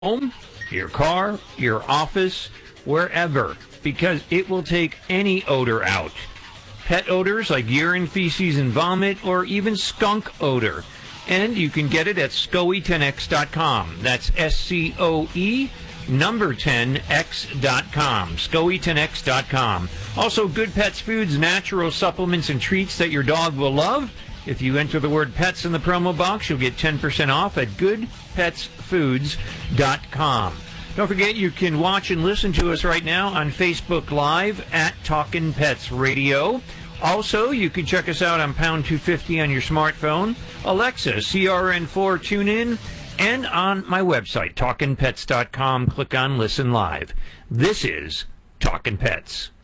home, your car, your office, wherever, because it will take any odor out. Pet odors like urine, feces, and vomit, or even skunk odor. And you can get it at SCOE10X.com. That's SCOE number 10X.com. SCOE10X.com. Also, Good Pets Foods, natural supplements and treats that your dog will love. If you enter the word pets in the promo box, you'll get 10% off at goodpetsfoods.com. Don't forget, you can watch and listen to us right now on Facebook Live at Talkin' Pets Radio. Also, you can check us out on Pound 250 on your smartphone, Alexa, CRN4 TuneIn, and on my website, talkinpets.com. Click on Listen Live. This is Talkin' Pets.